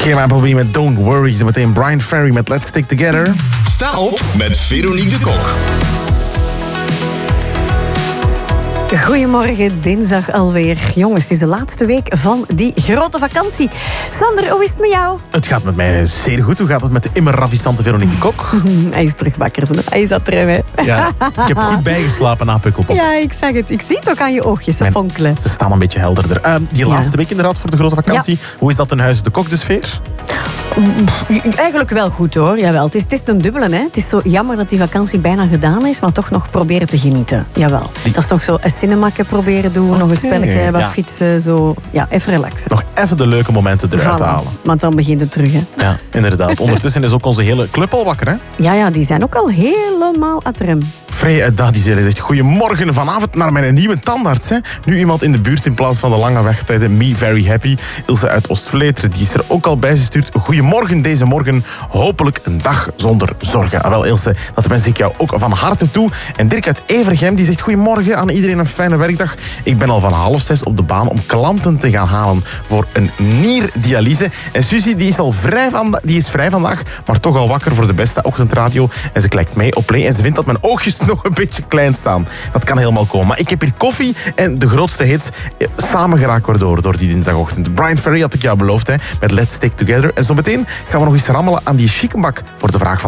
Kim Appleby met Don't Worry. Zometeen Brian Ferry met Let's Stick Together. Sta op met Veronique de Kok. Goedemorgen, dinsdag alweer. Jongens, het is de laatste week van die grote vakantie. Sander, hoe is het met jou? Het gaat met mij zeer goed. Hoe gaat het met de immer ravissante Veronique de Kok? Hij is terug wakker. Hij is aan het remmen. Ja, ik heb goed bijgeslapen na Pukkelpop. Ja, ik zag het. Ik zie het ook aan je oogjes, ze fonkelen. Ze staan een beetje helderder. Die laatste week inderdaad voor de grote vakantie. Hoe is dat in Huis de Kok, de sfeer? Eigenlijk wel goed hoor, jawel. Het is een dubbele, hè. Het is zo jammer dat die vakantie bijna gedaan is, maar toch nog proberen te genieten. Jawel. Dat is toch zo een cinemake proberen doen, nog een spelletje, wat fietsen, zo. Ja, even relaxen. Nog even de leuke momenten eruit halen. Want dan begint het terug, hè. Ja, inderdaad. Ondertussen is ook onze hele club al wakker, hè? Ja, die zijn ook al helemaal at rem. Frey uit Dadizele zegt: goedemorgen, vanavond naar mijn nieuwe tandarts. Hè. Nu iemand in de buurt in plaats van de lange wegtijden. Me very happy. Ilse uit Oostvleteren, die is er ook al bij gestuurd. Goedemorgen deze morgen. Hopelijk een dag zonder zorgen. Ah, wel Ilse, dat wens ik jou ook van harte toe. En Dirk uit Evergem, die zegt: goedemorgen aan iedereen, een fijne werkdag. Ik ben al van 5:30 op de baan om klanten te gaan halen voor een nierdialyse. En Suzy, die is vrij vandaag, maar toch al wakker voor de beste ochtendradio. En ze kijkt mee op Play en ze vindt dat mijn oogjes nog een beetje klein staan. Dat kan helemaal komen. Maar ik heb hier koffie en de grootste hits samengeraakt worden door die dinsdagochtend. Brian Ferry had ik jou beloofd, hè, met Let's Stick Together. En zo meteen gaan we nog eens rammelen aan die chickenbak voor de vraag van